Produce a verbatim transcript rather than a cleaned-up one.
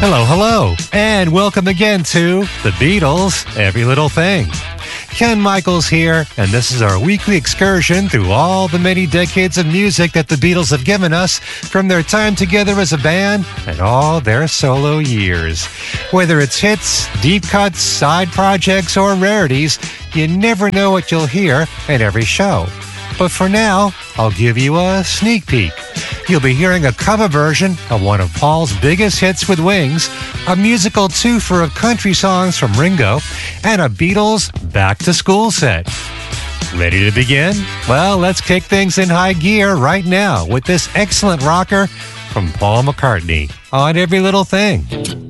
Hello, hello, and welcome again to The Beatles, Every Little Thing. Ken Michaels here, and this is our weekly excursion through all the many decades of music that the Beatles have given us from their time together as a band and all their solo years. Whether it's hits, deep cuts, side projects, or rarities, you never know what you'll hear in every show. But for now, I'll give you a sneak peek. You'll be hearing a cover version of one of Paul's biggest hits with Wings, a musical twofer of country songs from Ringo, and a Beatles Back to School set. Ready to begin? Well, let's kick things in high gear right now with this excellent rocker from Paul McCartney on Every Little Thing.